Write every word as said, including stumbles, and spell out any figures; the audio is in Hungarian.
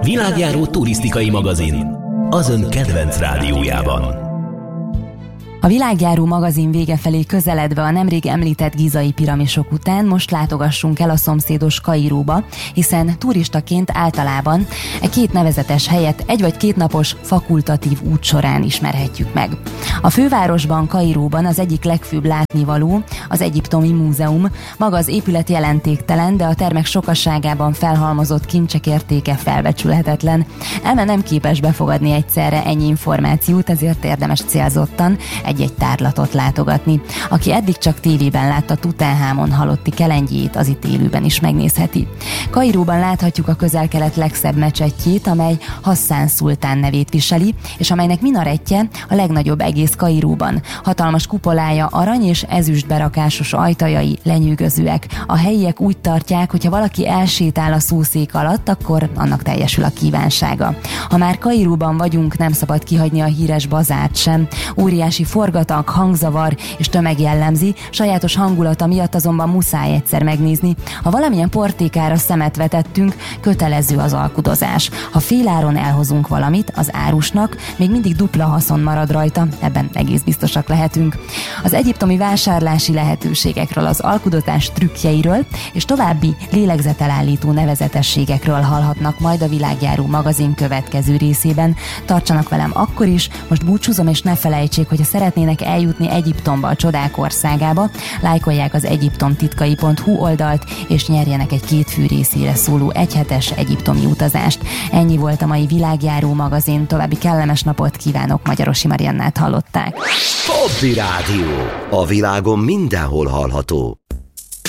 Világjáró turisztikai magazin az ön kedvenc rádiójában. A Világjáró magazin vége felé közeledve a nemrég említett gízai piramisok után most látogassunk el a szomszédos Kairóba, hiszen turistaként általában e két nevezetes helyet egy vagy két napos fakultatív út során ismerhetjük meg. A fővárosban, Kairóban az egyik legfőbb látnivaló az Egyiptomi Múzeum. Maga az épület jelentéktelen, de a termek sokasságában felhalmozott kincsek értéke felbecsülhetetlen. Elme nem képes befogadni egyszerre ennyi információt, ezért érdemes célzottan egy-egy tárlatot látogatni. Aki eddig csak tévében látta Tutanhamon halotti kelengyét, az itt élőben is megnézheti. Kairóban láthatjuk a Közel-Kelet legszebb mecsetjét, amely Hasszán szultán nevét viseli, és amelynek minarettje a legnagyobb egész Kairóban. Hatalmas kupolája, arany és ezüst berakásos ajtajai lenyűgözőek. A helyiek úgy tartják, hogy ha valaki elsétál a szószék alatt, akkor annak teljesül a kívánsága. Ha már Kairóban vagyunk, nem szabad kihagyni a híres bazárt sem. Óriási forgatag, hangzavar és tömeg jellemzi, sajátos hangulata miatt azonban muszáj egyszer megnézni. Ha valamilyen portékára szemet vetettünk, kötelező az alkudozás. Ha féláron elhozunk valamit, az árusnak még mindig dupla haszon marad rajta, ebben egész biztosak lehetünk. Az egyiptomi vásárlási lehetőségekről, az alkudozás trükkjeiről és további lélegzetelállító nevezetességekről hallhatnak majd a Világjáró magazin következő részében. Tartsanak velem akkor is, most búcsúzom, és ne felejtsék, hogy ha szeretnének eljutni Egyiptomba, a csodák országába, lájkolják az egyiptomtitkai pont hu oldalt, és nyerjenek egy két fő részére szóló egyhetes egyiptomi utazást. Ennyi volt a mai Világjáró magazin, további kellemes napot kívánok, Magyarosi Mariannát hallották. Hobby Rádió. A világon mindenhol hallható.